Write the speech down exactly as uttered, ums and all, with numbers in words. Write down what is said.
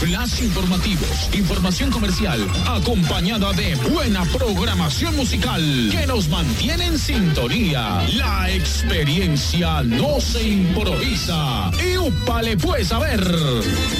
Flash informativos, información comercial, acompañada de buena programación musical que nos mantiene en sintonía. La experiencia no se improvisa. Y úpale pues a ver.